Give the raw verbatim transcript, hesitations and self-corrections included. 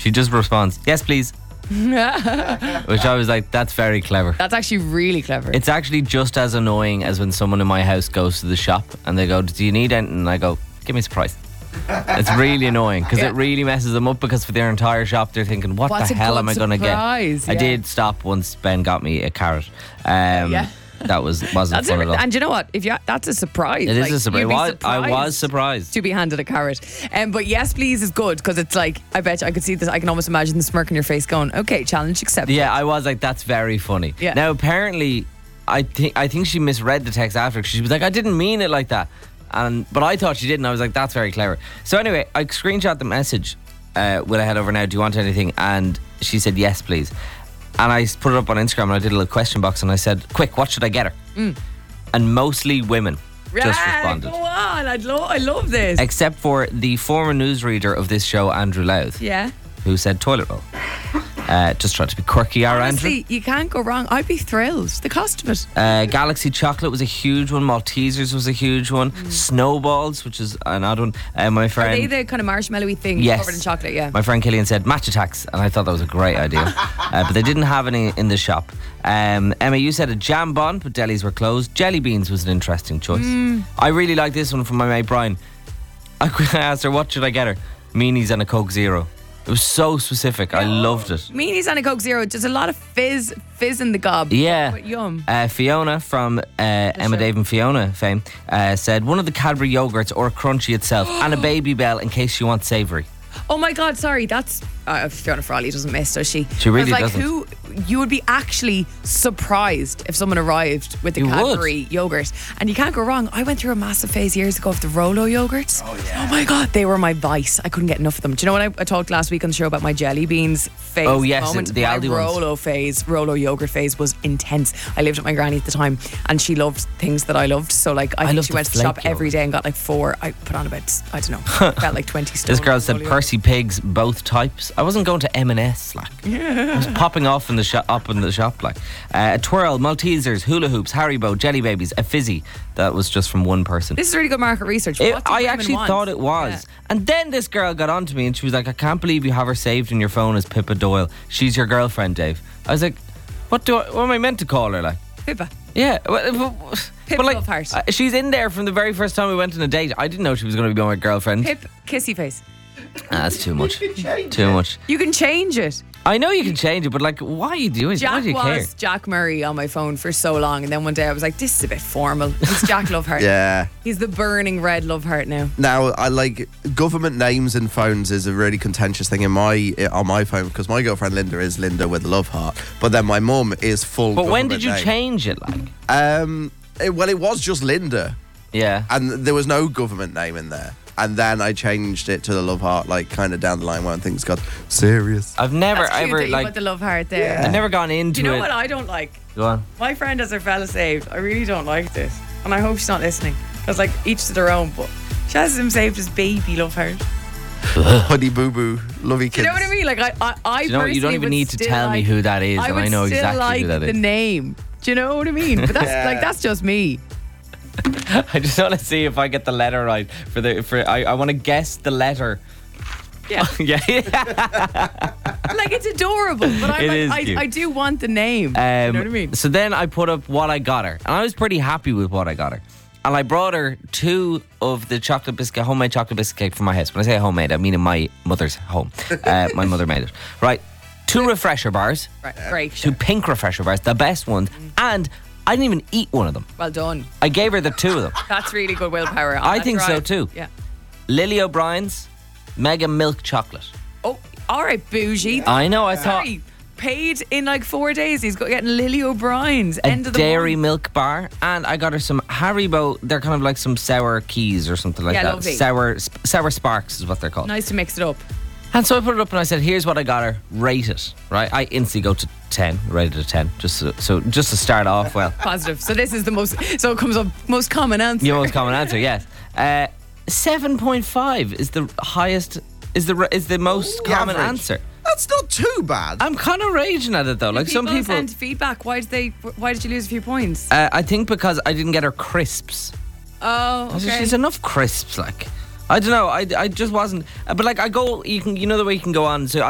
She just responds, yes, please. Which I was like, that's very clever. That's actually really clever. It's actually just as annoying as when someone in my house goes to the shop and they go, do you need anything? And I go, give me a surprise. It's really annoying because Yeah. it really messes them up because for their entire shop they're thinking, what What's the a hell good am I going to get? surprise? I Yeah. did stop once Ben got me a carrot. Um, Yeah. That was, wasn't That's fun it. at all. And you know what? If you that's a surprise. It is Like, a surprise. you'd be I was- I was surprised surprised. to be handed a carrot. Um, but yes, please is good because it's like I bet you I could see this. I can almost imagine the smirk on your face, going, "Okay, challenge accepted." Yeah, I was like, that's very funny. Yeah. Now, apparently, I think I think she misread the text after. 'Cause she was like, I didn't mean it like that. And But I thought she did, and I was like, that's very clever. So anyway, I screenshot the message. Uh, will I head over now? Do you want anything? And she said, yes, please. And I put it up on Instagram, and I did a little question box, and I said, quick, what should I get her? Mm. And mostly women just Yeah, responded. Go on, I love, I love this. Except for the former newsreader of this show, Andrew Louth, yeah. who said toilet roll. Uh, just try to be quirky, our Andrew. Honestly, you can't go wrong. I'd be thrilled. The cost of it. Uh, Galaxy Chocolate was a huge one. Maltesers was a huge one. Snowballs, which is an odd one. Uh, my Are friend, they the kind of marshmallowy thing Yes. covered in chocolate? Yeah. my friend Killian said match attacks, and I thought that was a great idea. uh, but they didn't have any in the shop. Um, Emma, you said a jam bun, but delis were closed. Jelly beans was an interesting choice. Mm. I really like this one from my mate Brian. I asked her, what should I get her? Meanies and a Coke Zero. It was so specific. I loved it. Meanies and a Coke Zero. Just a lot of fizz, fizz in the gob. Yeah. But yum. Uh, Fiona from uh, Emma, show. Dave and Fiona fame uh, said one of the Cadbury yogurts or a Crunchy itself and a Baby Bell in case she wants savoury. Oh my God, sorry. That's uh, Fiona Frawley doesn't miss, does she? She really I was like, doesn't. Who you would be actually surprised if someone arrived with the You would. Cadbury yogurt, and you can't go wrong. I went through a massive phase years ago of the Rolo yogurts. Oh yeah. Oh my God, they were my vice. I couldn't get enough of them. Do you know what I, I talked last week on the show about my jelly beans phase? Oh, yes, moment. the my Aldi ones. Rolo phase, Rolo yogurt phase was intense. I lived with my granny at the time, and she loved things that I loved. So like, I, I think love she the went to the shop flake every yogurt. day and got like four. I put on about I don't know, felt like twenty stone. This girl said Rolo Percy Pigs, both types. I wasn't going to M and S like. I was popping off in the shop, up in the shop like. Uh, a twirl, Maltesers, hula hoops, Haribo, Jelly Babies, a fizzy. That was just from one person. This is really good market research. It- What do I women actually want? thought it was. Yeah. And then this girl got on to me and she was like, I can't believe you have her saved in your phone as Pippa Doyle. She's your girlfriend, Dave. I was like, what do I, what am I meant to call her like? Pippa. Yeah. Well, well, Pip but like, Loveheart. uh, she's in there from the very first time we went on a date. I didn't know she was going to be my girlfriend. Pip kissy face. Ah, that's too much. Too much. You can change it. I know you can change it, but like, why are you doing it? Why Jack do you was care? Jack Murray on my phone for so long, and then one day I was like, "This is a bit formal." He's Jack Loveheart. Yeah. He's the burning red Loveheart now. Now, I like government names in phones is a really contentious thing in my on my phone because my girlfriend Linda is Linda with a love heart, but then my mum is full. But when government did you name. change it? Like, Um, it, well, it was just Linda, yeah. and there was no government name in there. And then I changed it to the love heart, like kind of down the line when things got serious. I've never That's cute ever that you like. put the Loveheart there. I've never gone into Do you know it. what I don't like? Go on. My friend has her fella saved. I really don't like this, and I hope she's not listening. Because like each to their own, but she has him saved as baby Loveheart. Honey Boo Boo, lovey kids. Do you know what I mean? Like I, I, I Do you know what? You don't personally even would need to still tell me like- who that is, I and would I know still exactly like who that the is. name. Do you know what I mean? But that's Yeah. like that's just me. I just want to see if I get the letter right for the for. I, I want to guess the letter. Yeah. yeah. Like it's adorable, but I'm It like, is I, cute. I do want the name. Um, you know what I mean? So then I put up what I got her, and I was pretty happy with what I got her. And I brought her two of the chocolate biscuit, homemade chocolate biscuit cake from my house. When I say homemade, I mean in my mother's home. Uh, my mother made it. Right, two refresher bars, Right, great. two Sure. pink refresher bars, the best ones, and I didn't even eat one of them. Well done. I gave her the two of them. That's really good willpower. I That's think so right. too. Yeah. Lily O'Brien's Mega Milk Chocolate. Oh, all right, bougie. I know. I thought Sorry, paid in like four days. He's got getting Lily O'Brien's a end of the dairy month. milk bar, and I got her some Haribo. They're kind of like some sour keys or something like Yeah, that. lovely. Sour sp- sour sparks is what they're called. Nice to mix it up. And so I put it up and I said, "Here's what I got her. Rate it." Right? I instantly go to ten. Rated a ten. Just so, so just to start off well. Positive. So this is the most. So it comes up most common answer. Your most common answer, yes. Uh, Seven point five is the highest. Is the is the most Ooh, common average. answer. That's not too bad. I'm kind of raging at it though. Like some people. send feedback. Why did they? Why did you lose a few points? Uh, I think because I didn't get her crisps. Oh, I said, okay. She's enough crisps, like. I don't know. I, I just wasn't. uh, But like I go, you can, you know the way you can go on. So